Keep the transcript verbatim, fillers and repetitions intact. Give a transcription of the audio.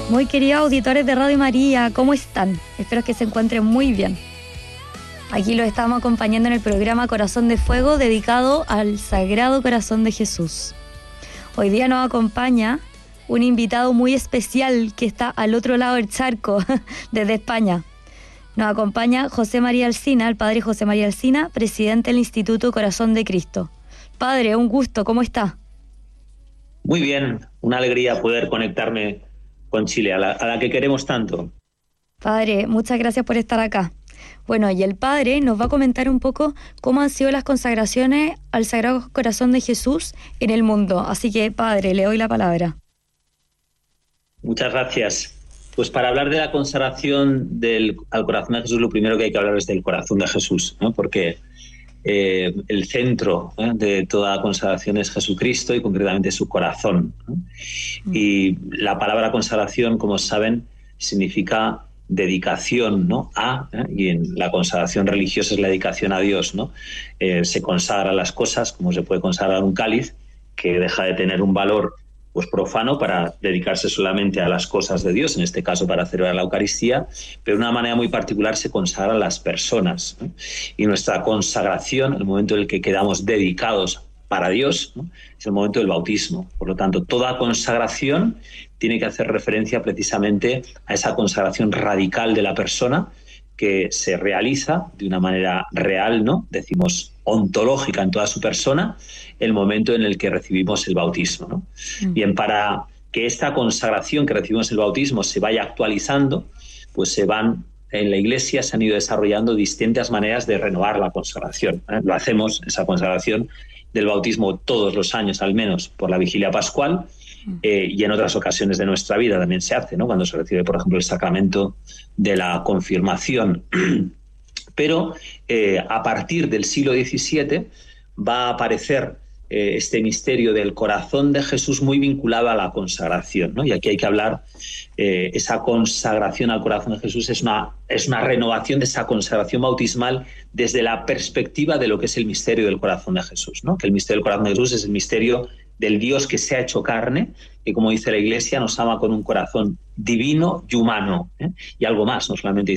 Muy queridos auditores de Radio María, ¿cómo están? Espero que se encuentren muy bien. Aquí los estamos acompañando en el programa Corazón de Fuego, dedicado al Sagrado Corazón de Jesús. Hoy día nos acompaña un invitado muy especial que está al otro lado del charco, desde España. Nos acompaña José María Alsina, el padre José María Alsina, presidente del Instituto Corazón de Cristo. Padre, un gusto, ¿cómo está? Muy bien, una alegría poder conectarme con Chile, a la, a la que queremos tanto. Padre, muchas gracias por estar acá. Bueno, y el Padre nos va a comentar un poco cómo han sido las consagraciones al Sagrado Corazón de Jesús en el mundo. Así que, Padre, le doy la palabra. Muchas gracias. Pues para hablar de la consagración del, al Corazón de Jesús, lo primero que hay que hablar es del Corazón de Jesús, ¿no? Porque eh, el centro ¿eh? de toda consagración es Jesucristo y concretamente su corazón, ¿no? Mm. Y la palabra consagración, como saben, significa dedicación, ¿no? a, ¿eh? y en la consagración religiosa es la dedicación a Dios, ¿no? Eh, se consagran las cosas, como se puede consagrar un cáliz, que deja de tener un valor pues profano para dedicarse solamente a las cosas de Dios, en este caso para celebrar la Eucaristía, pero de una manera muy particular se consagran las personas, ¿no? Y nuestra consagración, el momento en el que quedamos dedicados para Dios, ¿no? es el momento del bautismo. Por lo tanto, toda consagración tiene que hacer referencia precisamente a esa consagración radical de la persona que se realiza de una manera real, ¿no? Decimos ontológica en toda su persona, el momento en el que recibimos el bautismo, ¿no? Mm. Bien, para que esta consagración que recibimos el bautismo se vaya actualizando, pues se van, en la Iglesia se han ido desarrollando distintas maneras de renovar la consagración, ¿eh? Lo hacemos, esa consagración del bautismo, todos los años al menos por la vigilia pascual, eh, y en otras ocasiones de nuestra vida también se hace, ¿no? Cuando se recibe, por ejemplo, el sacramento de la confirmación. Pero eh, a partir del siglo diecisiete va a aparecer eh, este misterio del corazón de Jesús muy vinculado a la consagración, ¿no? Y aquí hay que hablar, eh, esa consagración al corazón de Jesús es una, es una renovación de esa consagración bautismal desde la perspectiva de lo que es el misterio del corazón de Jesús, ¿no? Que el misterio del corazón de Jesús es el misterio del Dios que se ha hecho carne, que como dice la Iglesia nos ama con un corazón divino y humano, ¿eh? Y algo más, no solamente